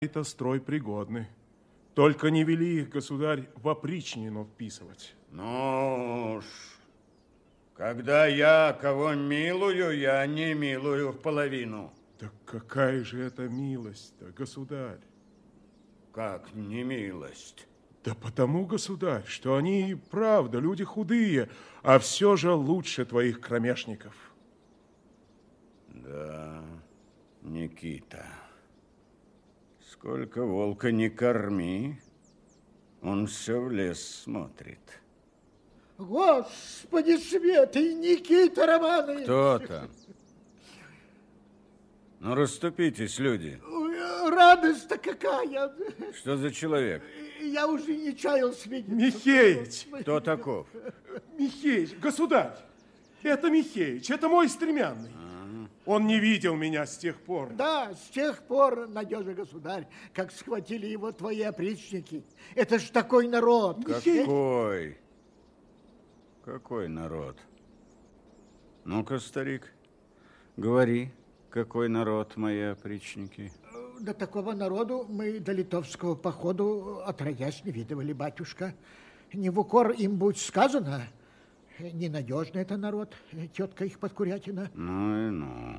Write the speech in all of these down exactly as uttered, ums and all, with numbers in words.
это строй пригодны. Только не вели их, государь, в опричнину вписывать. Ну уж, когда я кого милую, я не милую в половину. Да какая же это милость-то, государь? Как не милость? Да потому, государь, что они, правда, люди худые, а все же лучше твоих кромешников. Да, Никита, сколько волка не корми, он все в лес смотрит. Господи светый, Никита Романович! Кто там? Ну, расступитесь, люди. Радость-то какая! Что за человек? Я уже не чаял свидеть. Михеич! Кто таков? Михеич, государь! Это Михеич, это мой стремянный. А-а-а. Он не видел меня с тех пор. Да, с тех пор, надежный государь, как схватили его твои опричники. Это ж такой народ. Какой? Какой народ? Ну-ка, старик, говори, какой народ мои опричники? До такого народу мы до литовского походу отродясь не видывали, батюшка. Не в укор им будь сказано, ненадежный это народ, тетка их подкурятина. Ну и ну.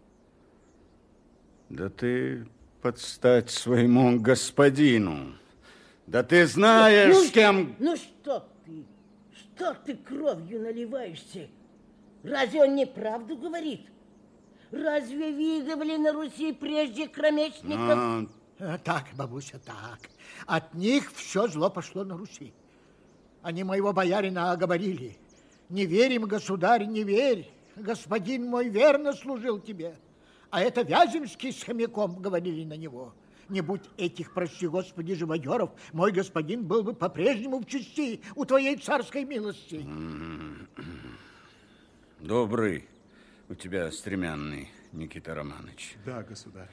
Да ты подстать своему господину. Да ты знаешь, ну, с кем... Ну что ты? Что ты кровью наливаешься? Разве он неправду говорит? Разве видывали на Руси прежде кромешников? А... Так, бабуся, так. От них все зло пошло на Руси. Они моего боярина оговорили. Не верим, государь, не верь. Господин мой верно служил тебе. А это Вяземский с хомяком говорили на него. Не будь этих, прости господи, живодеров, мой господин был бы по-прежнему в чести у твоей царской милости. Добрый у тебя стремянный, Никита Романович. Да, государь.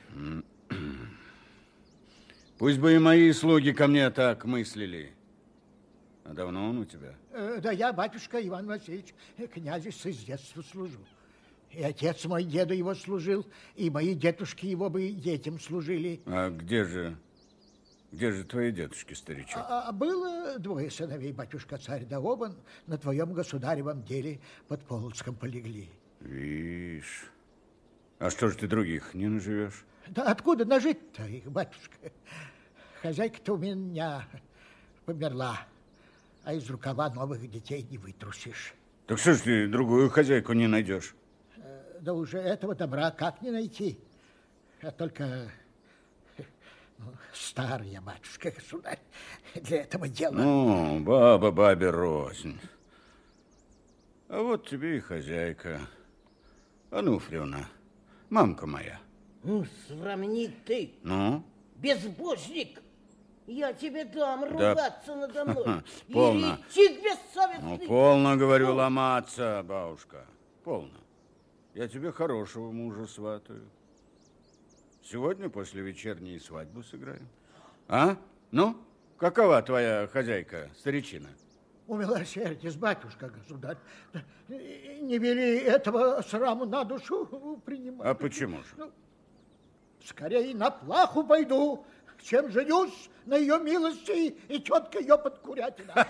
Пусть бы и мои слуги ко мне так мыслили. А давно он у тебя? Э, да я, батюшка Иван Васильевич, князю с детства служу. И отец мой деду его служил, и мои дедушки его бы детям служили. А где же, где же твои дедушки, старичок? А, а было двое сыновей, батюшка царь, да оба на твоем государевом деле под Полоцком полегли. Вишь. А что же ты других не наживешь? Да откуда нажить-то их, батюшка? Хозяйка-то у меня померла, а из рукава новых детей не вытрусишь. Так что ж ты другую хозяйку не найдешь? Да уже этого добра как не найти? А только ну, старый я, батюшка, государь, для этого дела. Ну, баба бабе рознь. А вот тебе и хозяйка. Ануфриевна, мамка моя. Ну, сравни ты. Ну? Безбожник. Я тебе дам Да. ругаться надо мной. Полно. Еретик бессовестный. Ну, полно, говорю, ну. ломаться, бабушка. Полно. Я тебе хорошего мужа сватаю. Сегодня после вечерней свадьбу сыграем. А? Ну, какова твоя хозяйка, старичина? Умилосердись, батюшка, государь. Не вели этого сраму на душу принимать. А почему же? Ну, скорее на плаху пойду, чем женюсь на ее милости и тетка ее подкурятина.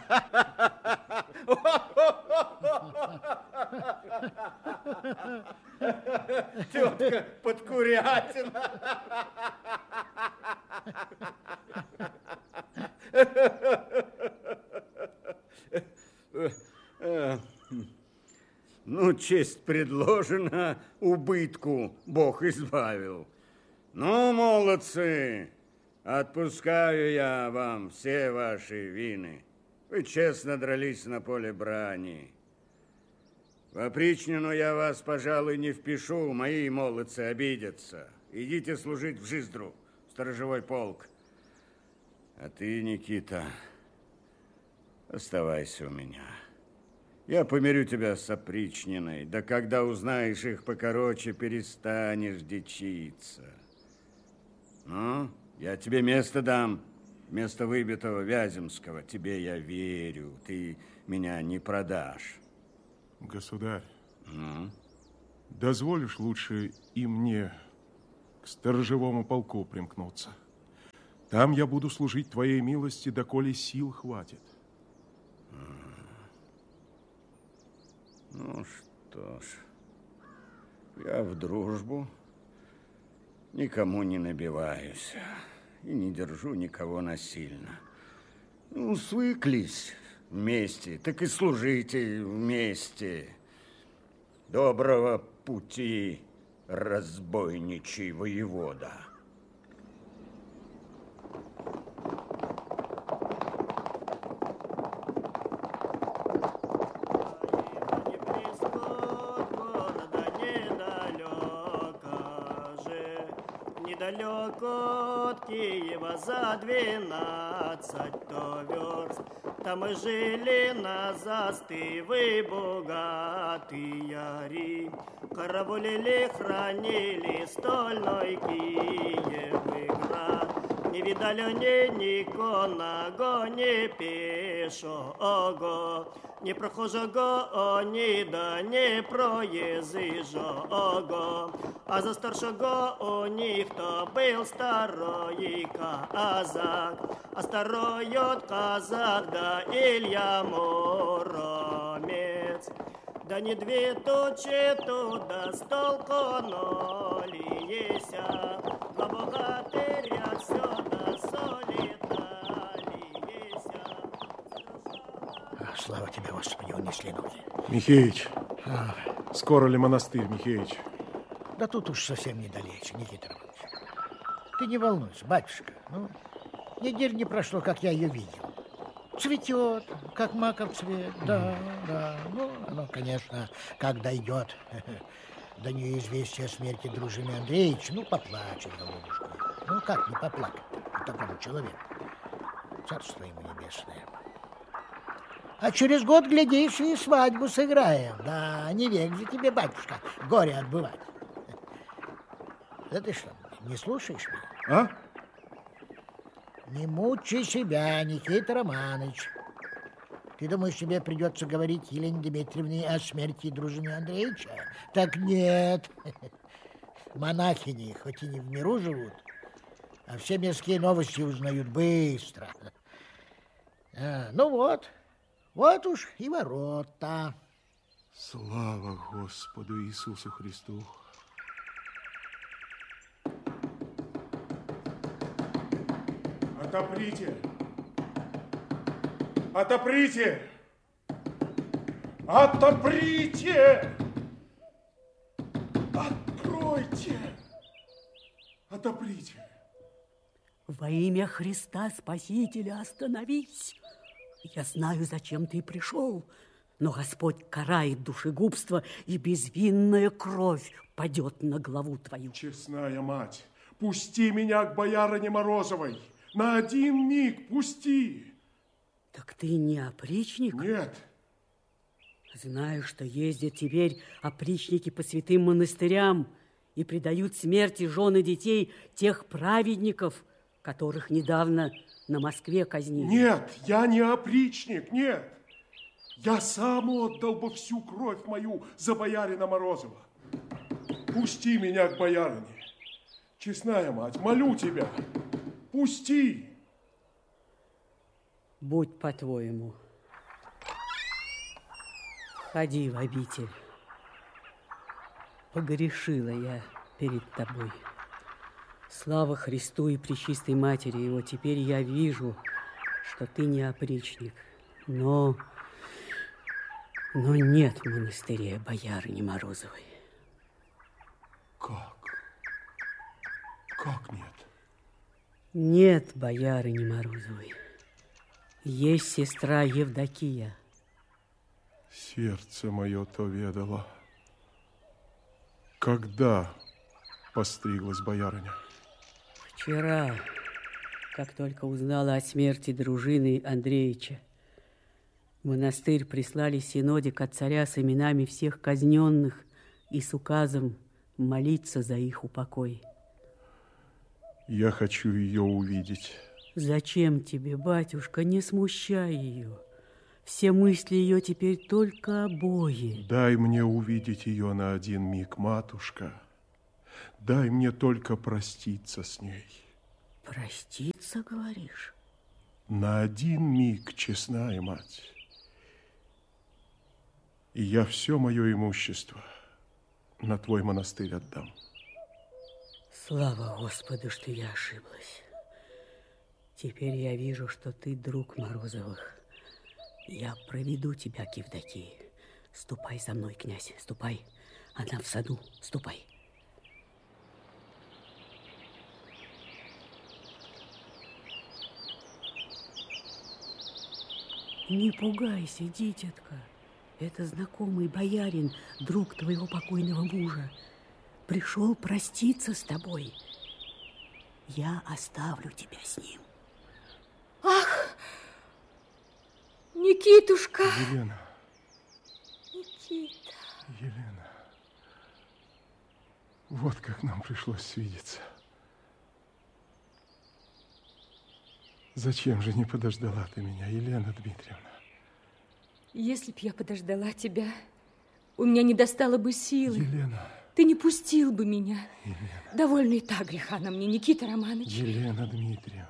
Тетка подкурятина. Ну, честь предложена, убытку Бог избавил. Ну, молодцы, отпускаю я вам все ваши вины. Вы честно дрались на поле брани. В опричнину я вас, пожалуй, не впишу, мои молодцы обидятся. Идите служить в Жиздру, в сторожевой полк. А ты, Никита, оставайся у меня. Я помирю тебя с опричниной, да когда узнаешь их покороче, перестанешь дичиться. Ну, я тебе место дам, место выбитого Вяземского. Тебе я верю, ты меня не продашь. Государь, ну? дозволишь лучше и мне к сторожевому полку примкнуться? Там я буду служить твоей милости, доколе сил хватит. Ну что ж, я в дружбу никому не набиваюсь и не держу никого насильно. Ну, свыклись вместе, так и служите вместе. Доброго пути, разбойничий воевода. Недалеко от Киева за двенадцать то верст. Там мы жили на застывы богатые яри. Караулили, хранили стольной Киевый град. Не видали ни никоного, ни пешого, ни прохожого, ни да не проезжего. А за старшего у них то был старой казак, а старой от казак да Илья Муромец. Да не две тучи туда столкнулися, два богатыря все до соли далися. Слава тебе, Господи, унесли ноги. Михеич, а. Скоро ли монастырь, Михеич? Да тут уж совсем недалече, Никита Романович. Ты не волнуйся, батюшка. Ну, недель не прошло, как я ее видел. Цветет, как маков цвет, да, да. Ну, оно, конечно, как дойдет до нее известие о смерти дружины Андреевича, ну, поплачет, голубушка. Ну, как не поплакать такому человеку? Царство ему небесное. А через год, глядишь, и свадьбу сыграем. Да, не век же тебе, батюшка, горе отбывать. Да ты что, не слушаешь меня? А? Не мучай себя, Никита Романович. Ты думаешь, тебе придется говорить Елене Дмитриевне о смерти дружины Андреевича? Так нет. Монахини, хоть и не в миру живут, а все мирские новости узнают быстро. А, ну вот, вот уж и ворота. Слава Господу Иисусу Христу. Отоприте! Отоприте! Отоприте! Откройте! Отоприте! Во имя Христа Спасителя остановись! Я знаю, зачем ты пришел, но Господь карает душегубство, и безвинная кровь падет на главу твою. Честная мать, пусти меня к боярине Морозовой! На один миг пусти. Так ты не опричник? Нет. Знаю, что ездят теперь опричники по святым монастырям и предают смерти жен и детей тех праведников, которых недавно на Москве казнили. Нет, я не опричник, нет. Я сам отдал бы всю кровь мою за боярина Морозова. Пусти меня к боярине. Честная мать, молю тебя. Пусти! Будь по-твоему. Ходи в обитель. Погрешила я перед тобой. Слава Христу и Пречистой Матери Его. Теперь я вижу, что ты не опричник. Но, но нет в монастыре боярыни Морозовой. Как? Как нет? Нет боярыни Морозовой. Есть сестра Евдокия. Сердце мое то ведало. Когда постриглась боярыня? Вчера, как только узнала о смерти дружины Андреевича. В монастырь прислали синодик от царя с именами всех казненных и с указом молиться за их упокой. Я хочу ее увидеть. Зачем тебе, батюшка, не смущай ее. Все мысли ее теперь только о Боге. Дай мне увидеть ее на один миг, матушка. Дай мне только проститься с ней. Проститься, говоришь? На один миг, честная мать. И я все мое имущество на твой монастырь отдам. Слава Господу, что я ошиблась. Теперь я вижу, что ты друг Морозовых. Я проведу тебя к Евдокии. Ступай за мной, князь, ступай. Она в саду, ступай. Не пугайся, дитятка. Это знакомый боярин, друг твоего покойного мужа. Пришел проститься с тобой. Я оставлю тебя с ним. Ах, Никитушка! Елена. Никита. Елена. Вот как нам пришлось свидеться. Зачем же не подождала ты меня, Елена Дмитриевна? Если б я подождала тебя, у меня не достало бы силы. Елена. Ты не пустил бы меня. Елена. Довольно и так греха на мне, Никита Романович. Елена Дмитриевна.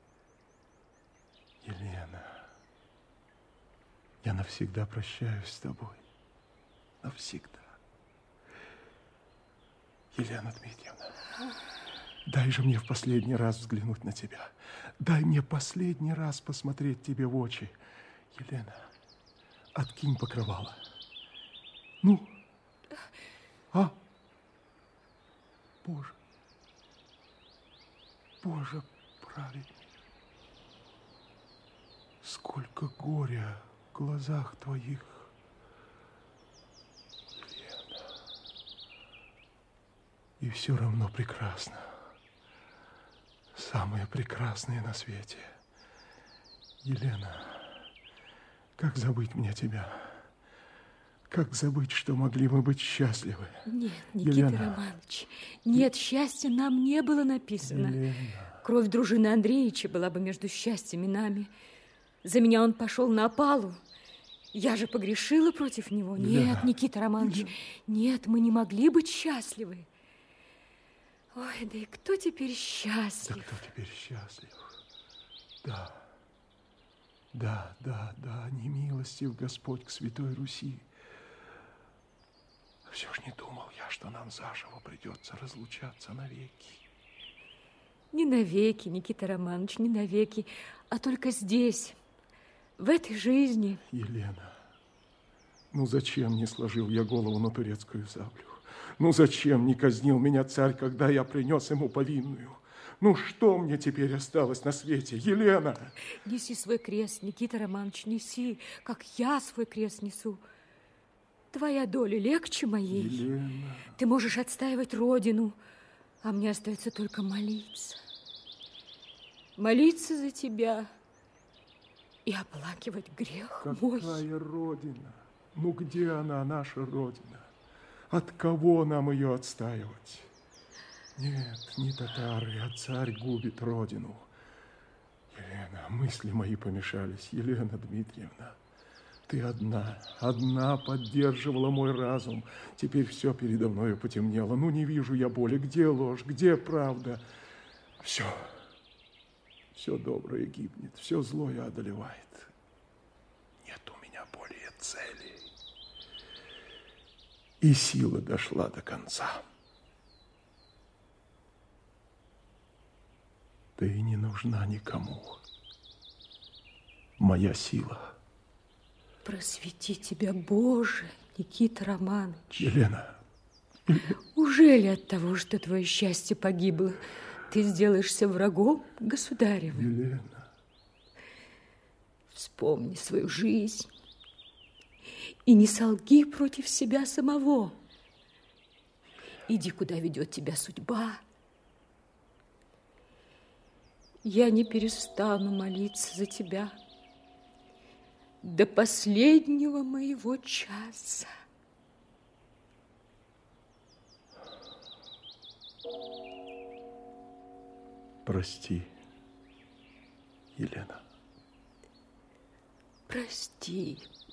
Елена. Я навсегда прощаюсь с тобой. Навсегда. Елена Дмитриевна. Дай же мне в последний раз взглянуть на тебя. Дай мне последний раз посмотреть тебе в очи. Елена, откинь покрывало. Ну, а? Боже, Боже праведный, сколько горя в глазах твоих. Елена, и все равно прекрасно. Самое прекрасное на свете. Елена, как забыть мне тебя? Как забыть, что могли мы быть счастливы? Нет, Никита Елена. Романович, нет, счастья нам не было написано. Елена. Кровь дружины Андреевича была бы между счастьем и нами. За меня он пошел на опалу. Я же погрешила против него. Елена. Нет, Никита Романович, Елена. нет, мы не могли быть счастливы. Ой, да и кто теперь Да счастлив? кто теперь счастлив? Да, да, да, да, не милостив Господь к Святой Руси. Все ж не думал я, что нам заживо придется разлучаться навеки. Не навеки, Никита Романович, не навеки, а только здесь, в этой жизни. Елена, ну зачем не сложил я голову на турецкую саблю? Ну зачем не казнил меня царь, когда я принес ему повинную? Ну что мне теперь осталось на свете, Елена? Неси свой крест, Никита Романович, неси, как я свой крест несу. Твоя доля легче моей. Елена. Ты можешь отстаивать родину, а мне остается только молиться. Молиться за тебя и оплакивать грех мой. Какая родина? Ну где она, наша родина? От кого нам ее отстаивать? Нет, не татары, а царь губит родину. Елена, мысли мои помешались. Елена Дмитриевна, ты одна, одна поддерживала мой разум. Теперь все передо мною потемнело. Ну, не вижу я боли. Где ложь, где правда? Все, все доброе гибнет, все злое одолевает. Нет у меня более цели. И сила дошла до конца. Ты не нужна никому. Моя сила. Просвети тебя, Боже, Никита Романович. Елена. Уже ли от того, что твое счастье погибло, ты сделаешься врагом государевым? Елена. Вспомни свою жизнь и не солги против себя самого. Иди, куда ведет тебя судьба. Я не перестану молиться за тебя до последнего моего часа. Прости, Елена. Прости.